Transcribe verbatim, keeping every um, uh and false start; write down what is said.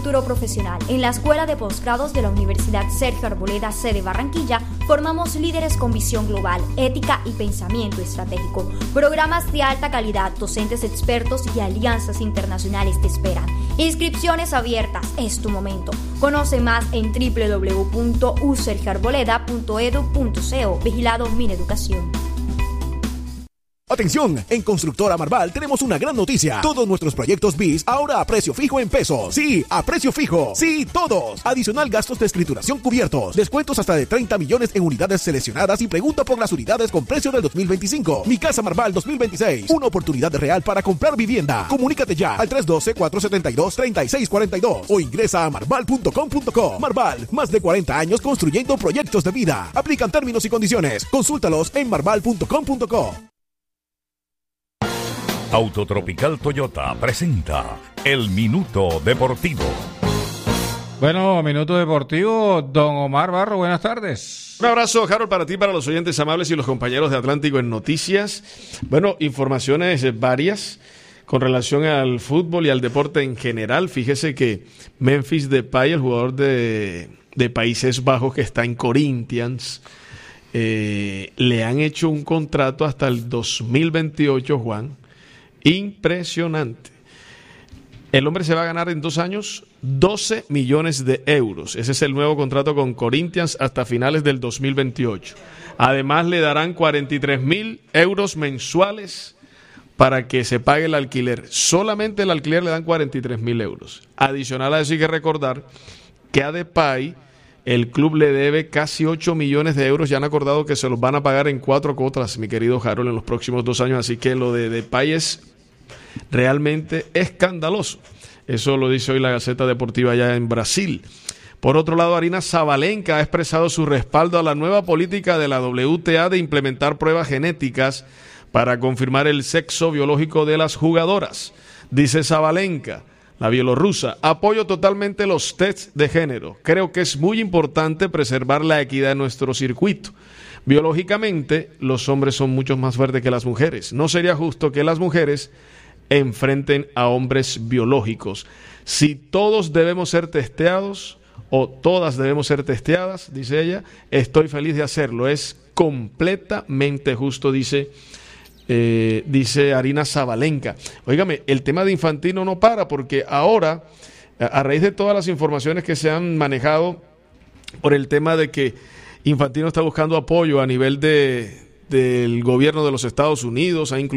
Futuro profesional. En la Escuela de Posgrados de la Universidad Sergio Arboleda, sede Barranquilla, formamos líderes con visión global, ética y pensamiento estratégico. Programas de alta calidad, docentes expertos y alianzas internacionales te esperan. Inscripciones abiertas, es tu momento. Conoce más en doble u doble u doble u punto u sergio arboleda punto e d u punto co. Vigilado Mineducación. Atención, en Constructora Marval tenemos una gran noticia. Todos nuestros proyectos B I S ahora a precio fijo en pesos. Sí, a precio fijo. Sí, todos. Adicional gastos de escrituración cubiertos. Descuentos hasta de treinta millones en unidades seleccionadas y pregunta por las unidades con precio del dos mil veinticinco. Mi Casa Marval dos mil veintiséis. Una oportunidad real para comprar vivienda. Comunícate ya al tres uno dos, cuatro siete dos, tres seis cuatro dos o ingresa a marval punto com punto co. Marval, más de cuarenta años construyendo proyectos de vida. Aplican términos y condiciones. Consúltalos en marval punto com punto co. Autotropical Toyota presenta El Minuto Deportivo. Bueno, Minuto Deportivo, don Omar Barro, buenas tardes. Un abrazo, Harold, para ti, para los oyentes amables y los compañeros de Atlántico en Noticias. Bueno, informaciones varias con relación al fútbol y al deporte en general. Fíjese que Memphis Depay, el jugador de, de Países Bajos que está en Corinthians, eh, le han hecho un contrato hasta el dos mil veintiocho, Juan. Impresionante. El hombre se va a ganar en dos años doce millones de euros. Ese es el nuevo contrato con Corinthians hasta finales del dos mil veintiocho. Además le darán cuarenta y tres mil euros mensuales para que se pague el alquiler. Solamente el alquiler le dan cuarenta y tres mil euros. Adicional a eso hay que recordar que a Depay el club le debe casi ocho millones de euros. Ya han acordado que se los van a pagar en cuatro cuotas, mi querido Harold, en los próximos dos años. Así que lo de Depay es realmente escandaloso. Eso lo dice hoy la Gaceta Deportiva allá en Brasil. Por otro lado, Aryna Sabalenka ha expresado su respaldo a la nueva política de la W T A de implementar pruebas genéticas para confirmar el sexo biológico de las jugadoras. Dice Sabalenka, la bielorrusa: apoyo totalmente los tests de género. Creo que es muy importante preservar la equidad en nuestro circuito. Biológicamente, los hombres son mucho más fuertes que las mujeres. No sería justo que las mujeres enfrenten a hombres biológicos. Si todos debemos ser testeados, o todas debemos ser testeadas, dice ella, estoy feliz de hacerlo. Es completamente justo, dice Eh, dice Aryna Sabalenka. Óigame, el tema de Infantino no para, porque ahora, a, a raíz de todas las informaciones que se han manejado por el tema de que Infantino está buscando apoyo a nivel de del gobierno de los Estados Unidos, ha incluido